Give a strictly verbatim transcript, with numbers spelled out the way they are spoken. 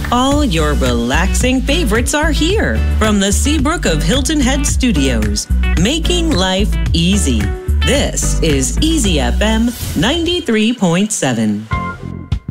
All your relaxing favorites are here from the Seabrook of Hilton Head Studios, making life easy. This is Easy F M ninety-three point seven.